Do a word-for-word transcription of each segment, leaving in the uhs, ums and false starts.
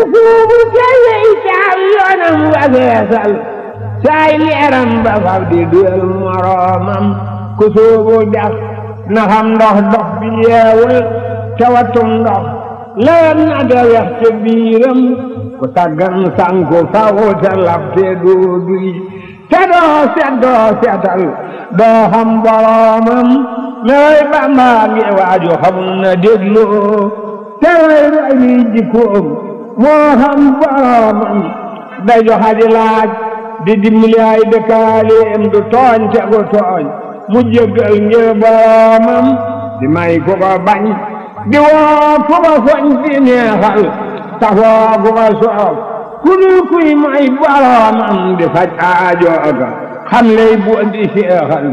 suubu jëye caaw yoonam wa feesal saay leeram ba fab di duyal moroomam ku suubu dex na xam ndox dox bi yeewul tawatum ndox leen na de wex ca biiram ku taggan sanku faw te lab te doo duy te doo set doo setal doo xam boroomam lay Bamba ngi waaju xamul na dégloo te lay roy ni jikkoom moo xam boroomam day joxa di laaj di dimbali ay dëkkaaleem du tooñ te gu tooñ mu jéggal ngir boroomam di may ku ko bañ di woo ku ko foñ di neexal safoo ku ko soof ku dul kuy may boroomam di faj aajooga xam lay bu di seexal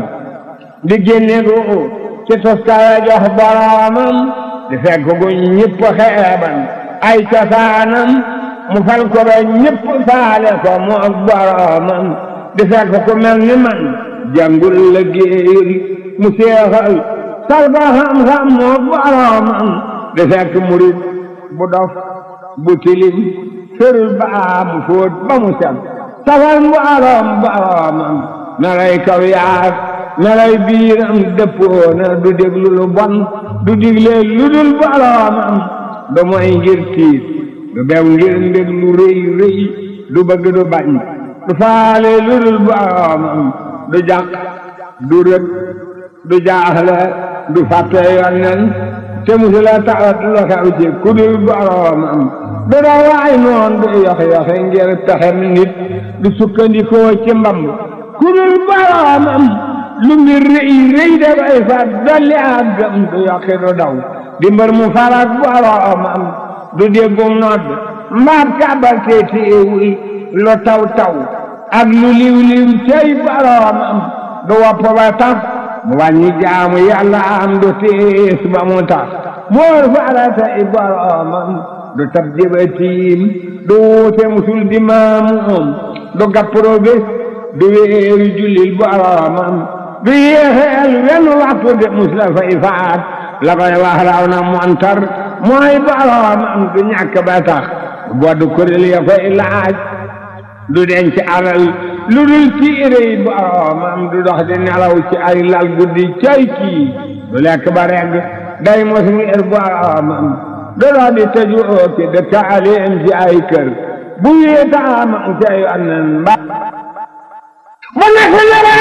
di génne gu ci toskaya jox boroomam di fekk gu ñëpp xeeban ay cosaanam mu fal ko ba ñëpp faale ko mu ak boroomam di fekk ku mel ni man jàngul la géeyul mu seexal sal ba xam-xam mu ak boroomam di fekk murit bu dof bu tilim ferul ba mu fóot ba mu set safal mboorom boroomam melay kaw yaar melay biiram dëppoona du déglu lu bon du digle lu dul boroomam du moy ngir tiit du bew ngir ndég lu rëy rëy du bëgg du bañ du faale lu dul boroomam du jàq du rëg du jaaxle du fàtte yonnen te musula tawat lu xew ci ku dul boroomam du da waay noon du yox-yoxe ngir pexem nit du sukkandikoo ci mbamb ku dul boroomam lu mbir rëy rëy dafay fat dolli ak gëm du yokki du daw di mbër mu farak boroomam du déggum nodd mbaat kàbbal te téewul lu taw taw ak lu liw liw cey boroomam du wopp ba tax mu wàññi jaamu yàlla am du tiis ba mu tax moor farata i boroomam du tab jëbatiim du wuute musul di maamuum du gappro bés du weeru jullil boroomam du yéexeel wenn waxtu de mus la fay faat la koy wax raw na montar mooy boroomam du ñàkk ba tax boddu kuréel ya koy laaj du denc alal lu dul tiire yi boroomam du dox di nelaw ci ay lal guddi cay kii du lekk ba regg day mos ngir boroomam du dox di tëju ci dëkkaaleem ci ay kër bu wéetaamam ci ay annen mba mu nekk yore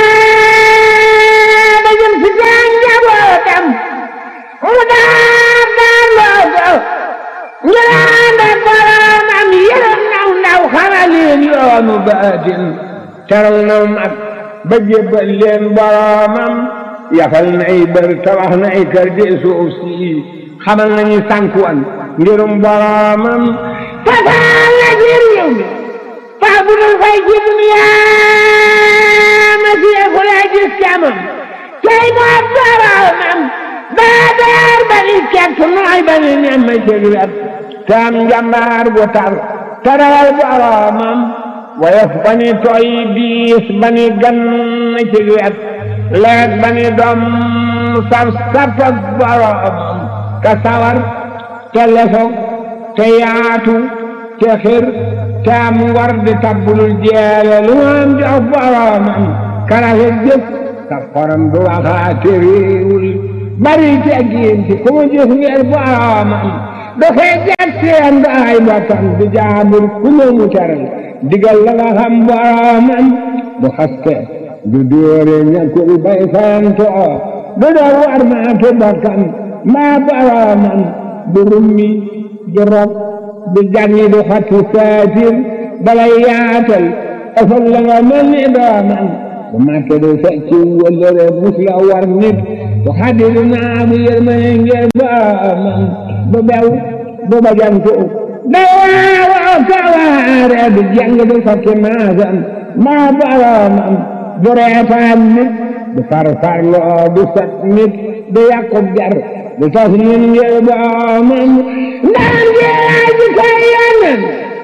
da jëm ci seen njabootam mu daar daar loo ko ngiraande boroomam yërëm naw ndaw xamal leen yoonu baatin teral na mag ba jébbal leen boroomam yafal nay bër tabax nay kër di suuf si xamal nañu sànkuwan ngirum boroomam tasaal na ci réew mi faa bu dul fay ci duniyaa ma siyeeku la gis camam cey moo boroomam daa daar ba ni kett nooy ba ni nemm cëg wet taam njambaar bu tar tarawal boroomam woyof ba ni tooy diis ba ni gann cëg wet leet ba ni doom saf saf ak boroomam ka sawar te lesoog te yaatu te xir te am ngor di tabbulul jeele lu am jox boroomam karafe jëf ka xorom du waxaate réewul bari teggiin ci ku mu gis ngir boroomam dafay jag seen daay bokkam di jaabur ku mu teral digal la nga xam boroomam du xaste du dóore ñàkkul bay fayantoo du door war maatu bokkam maa boroomam du rummi du rob du janni du xatti saatir balay yaatal afal la nga mel ni doomam bu màkke du fecci wëllëre mus la war nit du xaddi du naamu yërmane ngir boroomam du bew du bajantu da waawoo kawaare du jàng du fatti maasam maa boroomam du reetaan nit du farfarloo du sat nit du yàqub jar du tas nit ngir boroomam ndaan jeeyaa ji koy yonen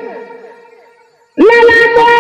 lala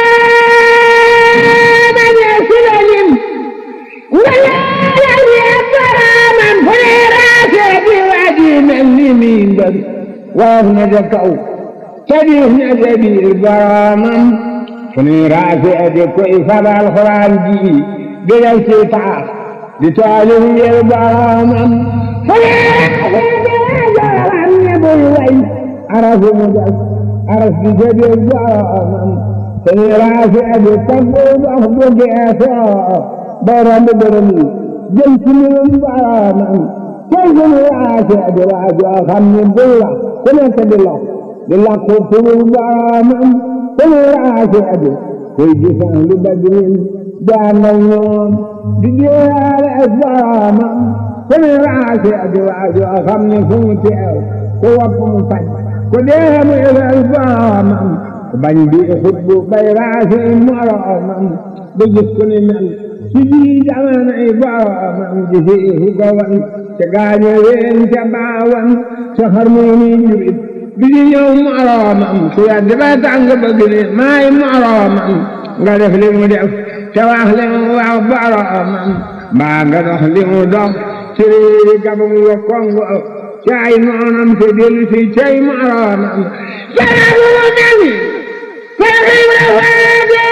moona ñee silalim nga leeral yee boroomam fu ne raasee di waaji mel ni miin bari waaf na ja kaw tadiif na ca biir boroomam fu nuy raase di koy fabal xuraan ji di def ci taax di taalif ngir boroomam fu nuy raase di waajooram ne bul way arafu mu def araf di ca biir boroomam fu nuy raase di taggu dox bu geesoo borom bu borom yi jëm ci mbirum boroomam tey fu nuy raase di waajoo xam ne bul la ku nekk di lox di lakku turul boroomam fu nuy raase di kuy gisaan lu badrin daan ak ñoom di jeexaale ak boroomam fu nuy raase di waajoo xam ne fu mu teew ku wopp mu faj ku dee mu ilal boroomam ku bañ di xutbu bay raase moroomam ba gis ku ni mel ci ji jamonoy boroomam gisi fu ko wan ca gaaño ween ca baawan ca xarnu ni jurit bi di ñëw moroomam su yaddi ba tàng bëgg ni maay moroomam nga def li mu def te wax li mu wax boroomam mbaa nga dox li mu dox ci réeri gabam wa Kongo ci ay noonam te dellu si cay moroomam saragu mu mel ni saraxi la faade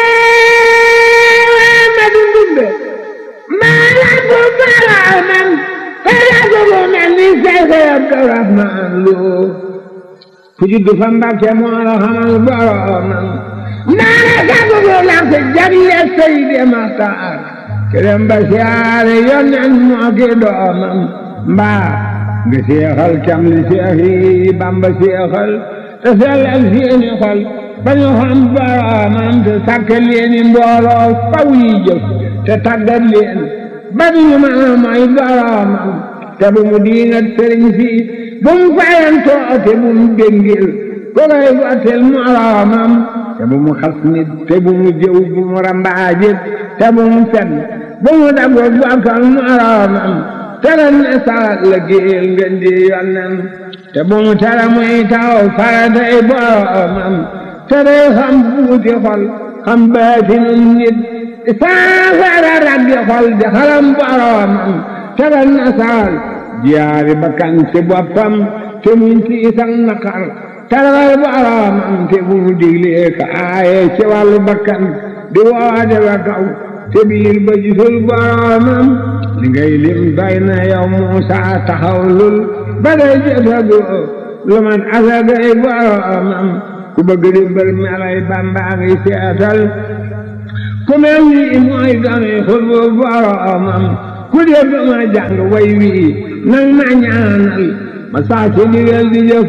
ma dundumbe maa la bu boroomam saragu mu mel ni Seydi Abdurahmaan Lo ku juddu fa Mbàkke moo la xamal boroomam maa la sagugu la ko jagle Seydi Maxtaar kerem ba siyaare Yonent moo ki doomam mbaa nga seexal cam li seex yi Bamba seexal te sellal seeni xol ba ñu xam boroomam te sàkk leeni mbooloo faw yi jëf te tàggat leen ba ñu mën a mooy boroomam te bu mu diingat sëriñ si bu mu fayantoo te bu mu béngil ku koy gottil moroomam te bu mu xas nit te bu mu jëw bu mu rambaajit te bu mu fen bu mu dago bokkal moroomam te ren ne salat la géel ngeen di yonnan te bu mu tere muy taw faratay boroomam te day xam buuti xol xam baatinum nit saafara raggi xol di xalam boroomam te ren ne saal jiyaari bakkan ci boppam te muñ ci isang naqar tarawal boroomam te bu mu diglee ka aaye ci wàllu bakkan di woode ba kaw te biir ba gisul boroomam li ngay lim doy na yow Muusa taxawlul ba day jotagu lu man asagay boroomam ku bëgg di mbër melay Bamba ngi seetal ku mel ni mooy dooni xutbu boroomam ku dee ma jàng way wi nang ma ñaanal ma saa ci ndigal di jëf